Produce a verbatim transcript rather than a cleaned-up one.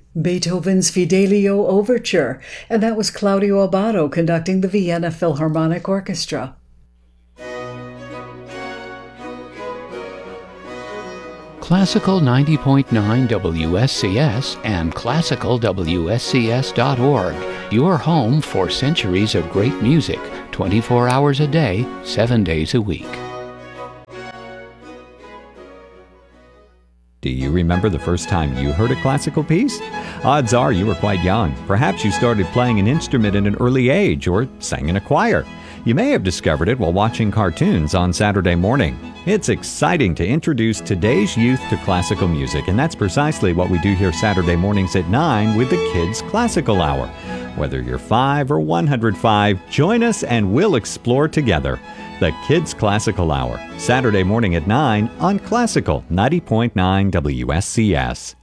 Beethoven's Fidelio Overture, and that was Claudio Abbado conducting the Vienna Philharmonic Orchestra. Classical ninety point nine W S C S and classical W S C S dot org, your home for centuries of great music, twenty-four hours a day, seven days a week. Do you remember the first time you heard a classical piece? Odds are you were quite young. Perhaps you started playing an instrument at an early age or sang in a choir. You may have discovered it while watching cartoons on Saturday morning. It's exciting to introduce today's youth to classical music, and that's precisely what we do here Saturday mornings at nine with the Kids Classical Hour. Whether you're five or one hundred five, join us and we'll explore together. The Kids Classical Hour, Saturday morning at nine on Classical ninety point nine W S C S.